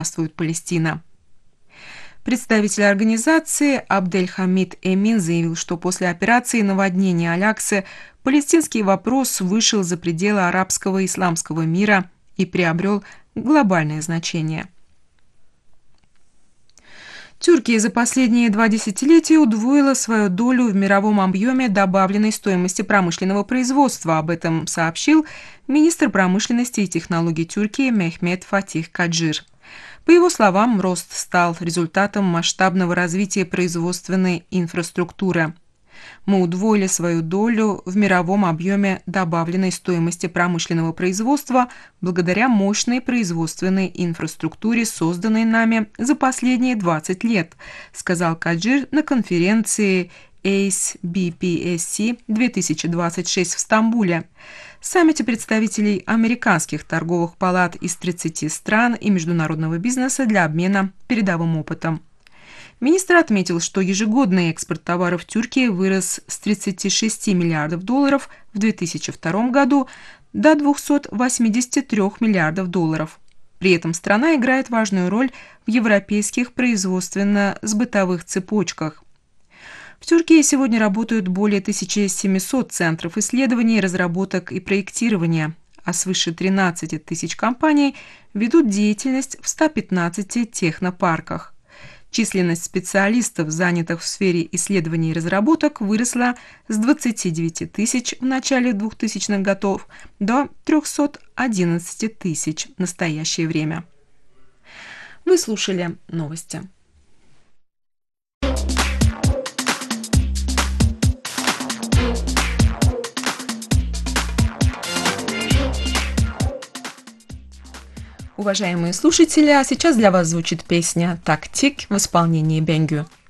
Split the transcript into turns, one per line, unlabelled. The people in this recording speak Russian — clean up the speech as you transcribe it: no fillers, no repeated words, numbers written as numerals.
участвует Палестина. Представитель организации Абдель-Хамид Эмин заявил, что после операции наводнения Аляксы палестинский вопрос вышел за пределы арабского и исламского мира и приобрел глобальное значение. Турция за последние 2 десятилетия удвоила свою долю в мировом объеме добавленной стоимости промышленного производства. Об этом сообщил министр промышленности и технологий Турции Мехмет Фатих Каджир. По его словам, рост стал результатом масштабного развития производственной инфраструктуры. Мы удвоили свою долю в мировом объеме добавленной стоимости промышленного производства благодаря мощной производственной инфраструктуре, созданной нами за последние 20 лет, сказал Каджир на конференции ACE BPSC 2026 в Стамбуле, саммите представителей американских торговых палат из 30 стран и международного бизнеса для обмена передовым опытом. Министр отметил, что ежегодный экспорт товаров Турции вырос с 36 миллиардов долларов в 2002 году до 283 миллиардов долларов. При этом страна играет важную роль в европейских производственно-сбытовых цепочках. В Турции сегодня работают более 1700 центров исследований, разработок и проектирования, а свыше 13 тысяч компаний ведут деятельность в 115 технопарках. Численность специалистов, занятых в сфере исследований и разработок, выросла с 29 тысяч в начале 2000-х годов до 311 тысяч в настоящее время. Вы слушали новости. Уважаемые слушатели, а сейчас для вас звучит песня «Тактик» в исполнении Бенгю.